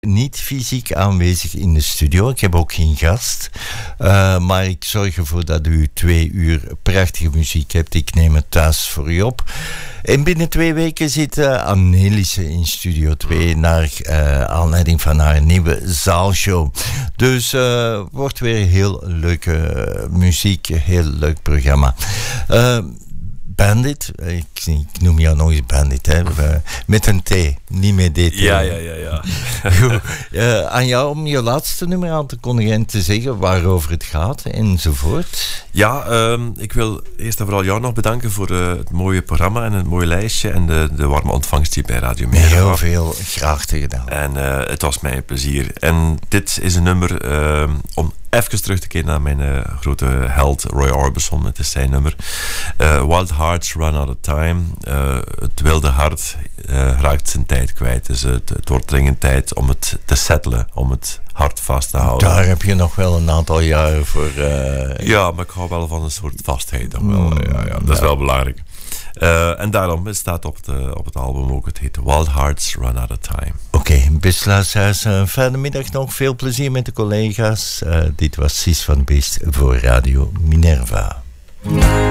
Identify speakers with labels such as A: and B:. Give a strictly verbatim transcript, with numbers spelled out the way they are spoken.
A: niet fysiek aanwezig in de studio. Ik heb ook geen gast. Uh, maar ik zorg ervoor dat u twee uur prachtige muziek hebt. Ik neem het thuis voor u op. En binnen twee weken zit uh, Anneliese in Studio twee naar uh, aanleiding van haar nieuwe zaalshow. Dus uh, wordt weer heel leuke uh, muziek, heel leuk programma. Uh, Bandit, ik, ik noem jou nog eens Bandit, hè, met een T, niet met D T.
B: Ja, ja, ja. ja.
A: Goed, uh, aan jou om je laatste nummer aan te kondigen en te zeggen waarover het gaat enzovoort.
B: Ja, um, ik wil eerst en vooral jou nog bedanken voor uh, het mooie programma en het mooie lijstje en de, de warme ontvangst hier bij Radio Minerva.
A: Heel veel graag te gedaan.
B: En uh, het was mij een plezier. En dit is een nummer uh, om even terug te keren naar mijn uh, grote held Roy Orbison. Het is zijn nummer. Uh, Wild Hearts Run Out of Time. Uh, het wilde hart uh, raakt zijn tijd kwijt. Dus het, het wordt dringend tijd om het te settelen, om het hart vast te houden.
A: Daar heb je nog wel een aantal jaren voor. Uh...
B: Ja, maar ik hou wel van een soort vastheid. Nog wel. Mm, ja, ja, dat ja. is wel belangrijk. Uh, en daarom het staat op het, uh, op het album ook. Het heet Wild Hearts Run Out of Time.
A: Oké, okay, beste luisteraars, een fijne middag nog. Veel plezier met de collega's. Uh, dit was Sis van Beest voor Radio Minerva.